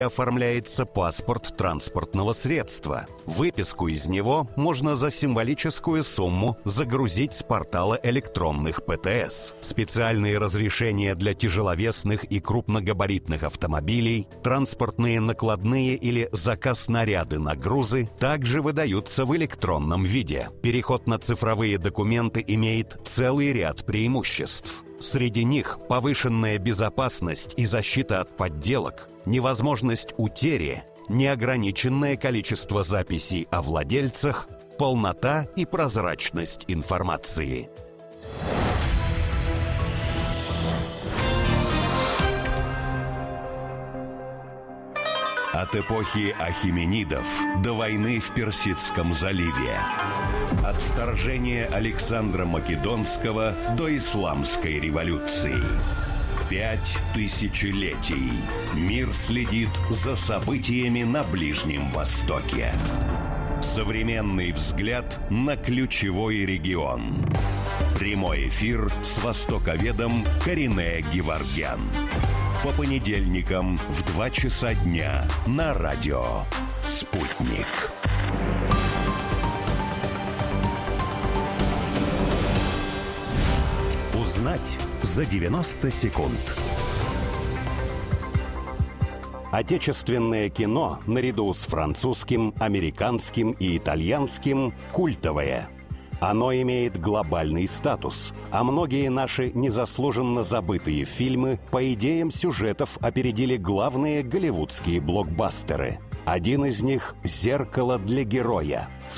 оформляется паспорт транспортного средства. Выписку из него можно за символическую сумму загрузить с портала электронных ПТС. Специальные разрешения для тяжеловесных и крупногабаритных автомобилей, транспортные накладные или заказ-наряды на грузы также выдаются в электронном виде. Переход на цифровые документы имеет целый ряд преимуществ. Среди них повышенная безопасность и защита от подделок, невозможность утери, неограниченное количество записей о владельцах, полнота и прозрачность информации. От эпохи ахименидов до войны в Персидском заливе. От вторжения Александра Македонского до Исламской революции. 5 тысячелетий. Мир следит за событиями на Ближнем Востоке. Современный взгляд на ключевой регион. Прямой эфир с востоковедом Каринэ Геворгян. По понедельникам в 2 часа дня на радио «Спутник». Узнать за 90 секунд. Отечественное кино, наряду с французским, американским и итальянским, культовое. Оно имеет глобальный статус, а многие наши незаслуженно забытые фильмы по идеям сюжетов опередили главные голливудские блокбастеры. Один из них «Зеркало для героя». В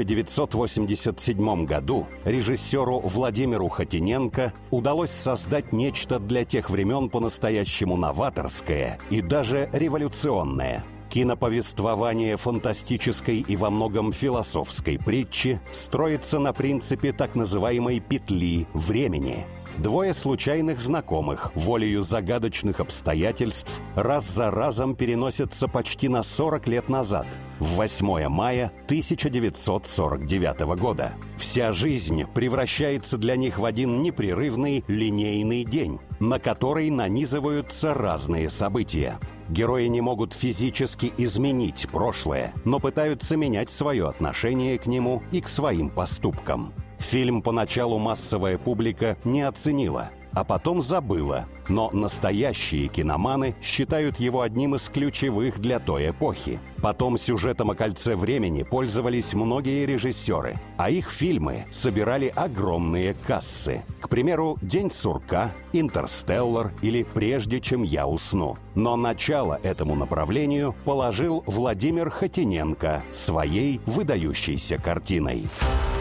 1987 году режиссеру Владимиру Хотиненко удалось создать нечто для тех времен по-настоящему новаторское и даже революционное. Киноповествование фантастической и во многом философской притчи строится на принципе так называемой петли времени. Двое случайных знакомых, волею загадочных обстоятельств, раз за разом переносятся почти на 40 лет назад, в 8 мая 1949 года. Вся жизнь превращается для них в один непрерывный линейный день, на который нанизываются разные события. Герои не могут физически изменить прошлое, но пытаются менять свое отношение к нему и к своим поступкам. Фильм поначалу массовая публика не оценила, а потом забыла, но настоящие киноманы считают его одним из ключевых для той эпохи. Потом сюжетом о «Кольце времени» пользовались многие режиссеры, а их фильмы собирали огромные кассы. К примеру, «День сурка», «Интерстеллар» или «Прежде чем я усну». Но начало этому направлению положил Владимир Хотиненко своей выдающейся картиной.